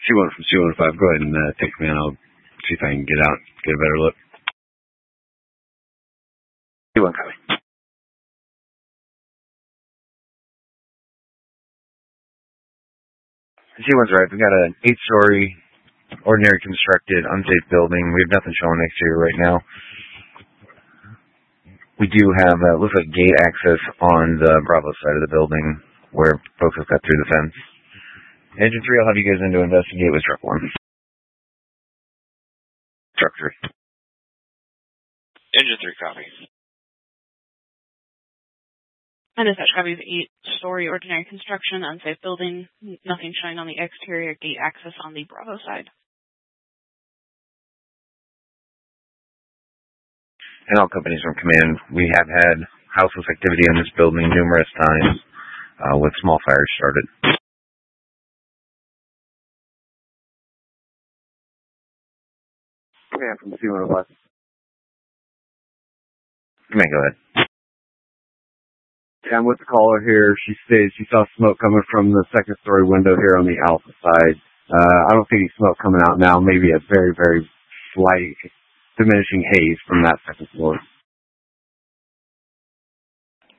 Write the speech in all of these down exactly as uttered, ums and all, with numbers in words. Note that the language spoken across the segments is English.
C one from C one five, go ahead and uh, take me and I'll see if I can get out, get a better look. C one coming. C one's right. We've got an eight-story, ordinary constructed, unsafe building. We have nothing showing next to it right now. We do have, uh, looks like gate access on the Bravo side of the building where folks have got through the fence. Engine three, I'll have you guys in to investigate with truck one. Truck three. Engine three, copy. And dispatch copies eight-story ordinary construction, unsafe building, nothing showing on the exterior, gate access on the Bravo side. And all companies from command, we have had houseless activity in this building numerous times uh, with small fires started. Yeah, from C one oh five. You may go ahead. Yeah, I'm with the caller here. She stated she saw smoke coming from the second story window here on the Alpha side. Uh, I don't think any smoke coming out now. Maybe a very, very slight diminishing haze from that second floor.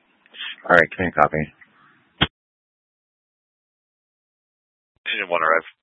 All right, can you copy? Engine one arrive.